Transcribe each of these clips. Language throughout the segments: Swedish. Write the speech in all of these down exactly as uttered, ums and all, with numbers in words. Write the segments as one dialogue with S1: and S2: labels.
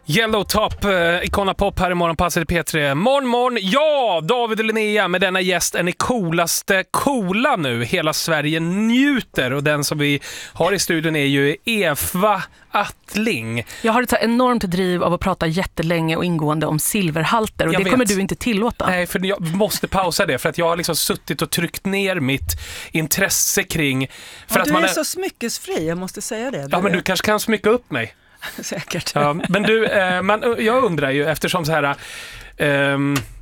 S1: Yellow Top, eh, Icona Pop här i Morgonpasset i P tre. Morgon, morgon. Ja, David och Linnea med denna gäst är ni coolaste coola nu. Hela Sverige njuter och den som vi har i studion är ju Eva Attling.
S2: Jag har ett så enormt driv av att prata jättelänge och ingående om silverhalter och
S1: jag
S2: det
S1: vet.
S2: kommer du inte tillåta.
S1: Nej, för jag måste pausa det för att jag har liksom suttit och tryckt ner mitt intresse kring... För
S3: ja,
S1: att
S3: du
S1: man
S3: är
S1: är
S3: så smyckesfri, jag måste säga det.
S1: Ja, men du kanske kan smycka upp mig.
S3: Säkert.
S1: Ja, men du, eh, man, jag undrar ju eftersom så här... Eh,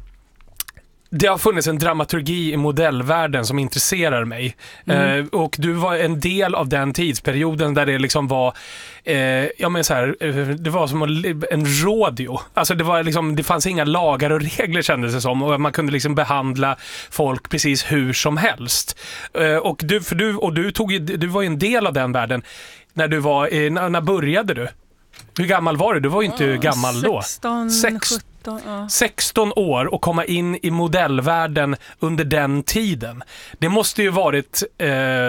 S1: det har funnits en dramaturgi i modellvärlden som intresserar mig. Mm. Eh, och du var en del av den tidsperioden där det liksom var eh, ja men så här, eh, det var som en rodeo. Alltså det var liksom, det fanns inga lagar och regler kändes det som och man kunde liksom behandla folk precis hur som helst. Eh, och du för du och du tog du var ju en del av den världen när du var eh, när, när började du? Hur gammal var du? Du var ju inte
S3: ja,
S1: gammal då.
S3: sexton,
S1: Sex,
S3: sjutton, ja.
S1: sexton år och komma in i modellvärlden under den tiden. Det måste ju varit eh,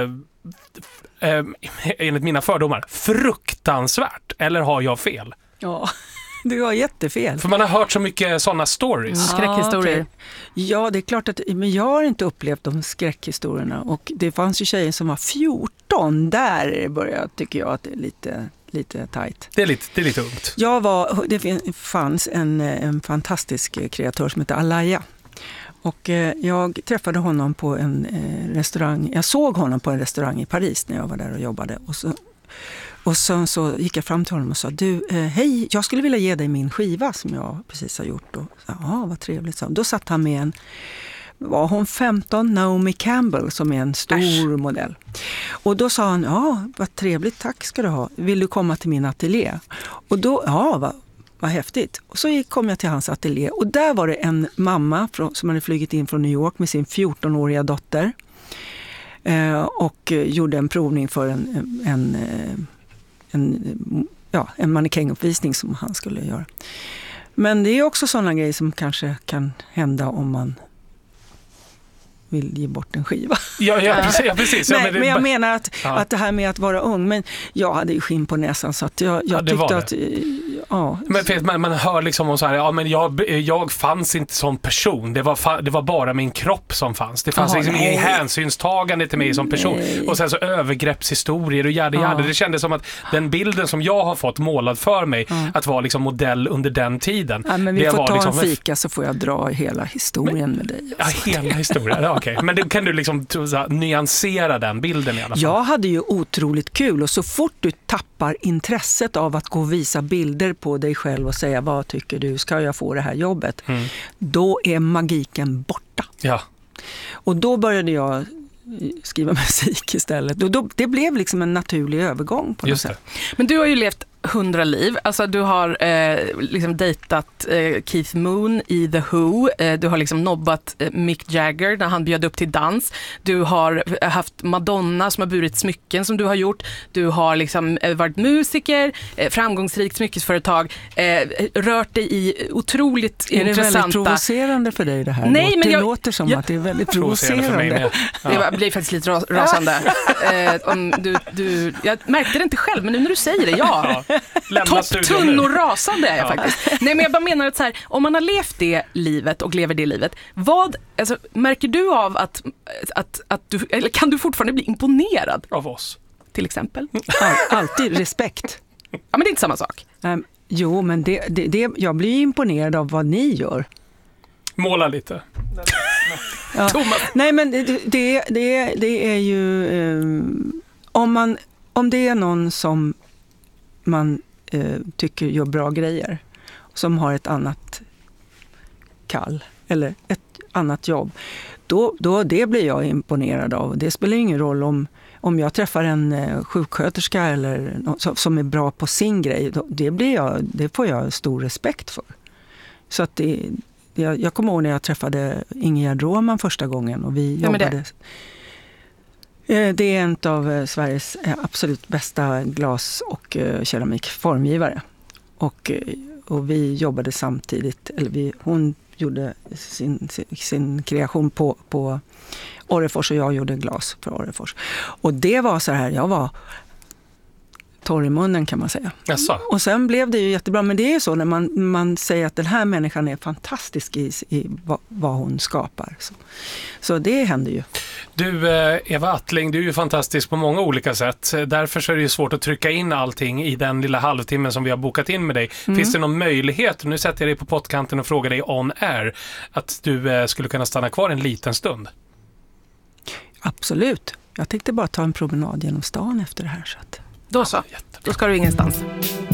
S1: eh, enligt mina fördomar fruktansvärt. Eller har jag fel?
S3: Ja, du har jättefel.
S1: För man har hört så mycket sådana stories.
S2: Mm, skräckhistorier.
S3: Ah, okay. Ja, det är klart att men jag har inte upplevt de skräckhistorierna. Och det fanns ju tjejer som var fjorton. Där började, tycker jag, att det är lite... lite tajt.
S1: Det är lite, det är lite ungt.
S3: Jag var, det fanns en, en fantastisk kreatör som heter Alaya. Och eh, jag träffade honom på en eh, restaurang. Jag såg honom på en restaurang i Paris när jag var där och jobbade. Och så, och så, så gick jag fram till honom och sa, du, eh, hej, jag skulle vilja ge dig min skiva som jag precis har gjort. Och, ja, vad trevligt. Så. Då satt han med en, var hon femton, Naomi Campbell som är en stor Äsch. modell. Och då sa han, ja vad trevligt, tack ska du ha. Vill du komma till min ateljé? Och då, ja vad, vad häftigt. Och så kom jag till hans ateljé och där var det en mamma från, som hade flugit in från New York med sin fjortonåriga dotter. Eh, och gjorde en provning för en, en, en, en, ja, en mannekänguppvisning som han skulle göra. Men det är också sådana grejer som kanske kan hända om man vill ge bort en skiva.
S1: Ja, ja precis. Ja, precis.
S3: Nej,
S1: ja, men, det,
S3: men jag menar att,
S1: ja.
S3: att det här med att vara ung, men jag hade ju skinn på näsan så att jag, jag
S1: ja,
S3: tyckte att ja.
S1: Men för man, man hör liksom om så här, ja men jag, jag fanns inte som person. Det var, fa, det var bara min kropp som fanns. Det fanns
S3: Aha,
S1: liksom
S3: nej.
S1: ingen hänsynstagande till mig som person.
S3: Nej.
S1: Och sen så övergreppshistorier och jade, jade.
S3: Ja.
S1: Det kändes som att den bilden som jag har fått målad för mig ja. att vara liksom modell under den tiden.
S3: Ja, men vi
S1: det
S3: får
S1: var
S3: ta
S1: liksom,
S3: en fika så får jag dra hela historien men, med dig.
S1: Alltså. Ja, hela historien. Ja, okej. Men det, kan du liksom så här, nyansera den bilden i alla fall?
S3: Jag hade ju otroligt kul och så fort du tappar intresset av att gå och visa bilder på dig själv och säga vad tycker du, ska jag få det här jobbet? Mm. Då är magiken borta.
S1: Ja.
S3: Och då började jag skriva musik istället. Och då, det blev liksom en naturlig övergång på något sätt.
S2: Men du har ju levt hundra liv. Alltså du har eh, liksom dejtat eh, Keith Moon i The Who. Eh, du har liksom nobbat eh, Mick Jagger när han bjöd upp till dans. Du har haft Madonna som har burit smycken som du har gjort. Du har liksom eh, varit musiker, eh, framgångsrikt smyckesföretag, eh, rört dig i otroligt
S3: är
S2: intressanta...
S3: Är det väldigt provocerande för dig det här?
S2: Nej,
S3: det
S2: men jag,
S3: låter som
S2: jag,
S3: att det är väldigt provocerande. För mig
S2: ja. Det blir faktiskt lite ras- rasande. eh, om du, du, jag märkte det inte själv, men nu när du säger det, ja.
S1: ja.
S2: Topptunn och rasande är jag ja. faktiskt. Nej, men jag bara menar att så här, om man har levt det livet och lever det livet, vad, alltså, märker du av att, att, att du, eller kan du fortfarande bli imponerad?
S1: Av oss.
S2: Till exempel.
S3: All, alltid respekt.
S2: Ja, men det är inte samma sak.
S3: Um, jo, men det, det, det, jag blir imponerad av vad ni gör.
S1: Måla lite.
S3: Ja. Nej, men det, det, det, det är ju um, om, man, om det är någon som man eh, tycker gör bra grejer som har ett annat kall eller ett annat jobb, då, då det blir jag imponerad av. Det spelar ingen roll om, om jag träffar en eh, sjuksköterska eller något som är bra på sin grej, då, det, blir jag, det får jag stor respekt för. Så att det, jag, jag kommer ihåg när jag träffade Ingegerd Råman första gången och vi jobbade... Det är en av Sveriges absolut bästa glas- och keramikformgivare. Och, och vi jobbade samtidigt, eller vi, hon gjorde sin, sin kreation på, på Orrefors och jag gjorde glas för Orrefors. Och det var så här, jag var torr i munnen kan man säga.
S1: Jaså?
S3: Och sen blev det ju jättebra, men det är ju så när man, man säger att den här människan är fantastisk i, i vad, vad hon skapar. Så, så det händer ju.
S1: Du, Eva Attling, du är ju fantastisk på många olika sätt. Därför så är det ju svårt att trycka in allting i den lilla halvtimmen som vi har bokat in med dig. Mm. Finns det någon möjlighet, nu sätter jag dig på pottkanten och frågar dig on air, att du skulle kunna stanna kvar en liten stund?
S3: Absolut. Jag tänkte bara ta en promenad genom stan efter det här. Så att...
S2: Då så, då ska du ingenstans.